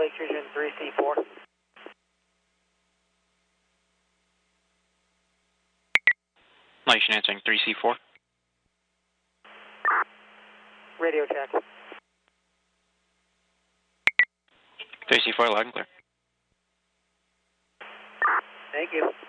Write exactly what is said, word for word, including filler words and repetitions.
Lake Fusion three C four. Lake Fusion answering three C four. Radio check. three C four, loud and clear. Thank you.